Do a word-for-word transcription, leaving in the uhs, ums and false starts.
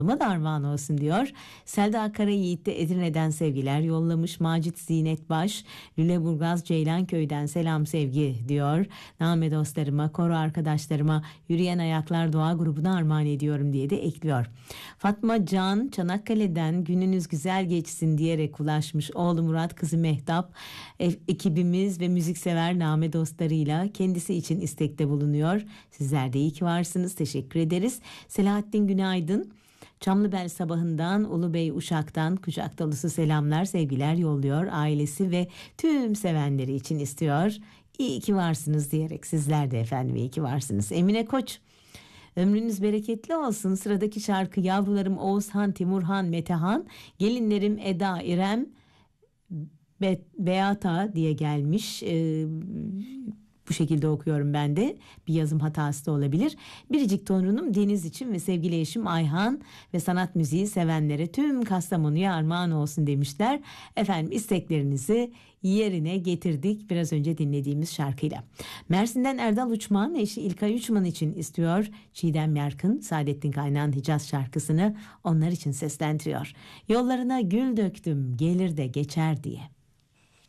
da armağan olsun diyor. Selda Karayiğit de Edirne'den sevgiler yollamış. Macit Zinet Baş, Lüleburgaz Ceylanköy'den selam sevgi diyor. Name dostlarıma, koro arkadaşlarıma, Yürüyen Ayaklar Doğa grubuna armağan ediyorum diye de ekliyor. Fatma Can Çanakkale'den gününüz güzel geçsin diyerek ulaşmış. Oğlu Murat, kızı Mehtap, e- ekibimiz ve müziksever Name dostlarıyla kendisi için istekte bulunuyor. Sizler de iyi ki varsınız. Teşekkür ederiz. Selahattin günaydın. Çamlıbel sabahından Ulubey Uşak'tan kucak dolusu selamlar, sevgiler yolluyor. Ailesi ve tüm sevenleri için istiyor. İyi ki varsınız diyerek sizler de efendim iyi ki varsınız. Emine Koç, ömrünüz bereketli olsun. Sıradaki şarkı yavrularım Oğuzhan, Timurhan, Metehan, gelinlerim Eda, İrem, Be- Beata diye gelmiş. Ee, bu şekilde okuyorum ben de. Bir yazım hatası da olabilir. Biricik torunum Deniz için ve sevgili eşim Ayhan ve sanat müziği sevenlere tüm Kastamonu'ya armağan olsun demişler. Efendim isteklerinizi yerine getirdik biraz önce dinlediğimiz şarkıyla. Mersin'den Erdal Uçman eşi İlkay Uçman için istiyor. Çiğdem Yarkın Saadettin Kaynağ'ın Hicaz şarkısını onlar için seslendiriyor. Yollarına gül döktüm gelir de geçer diye.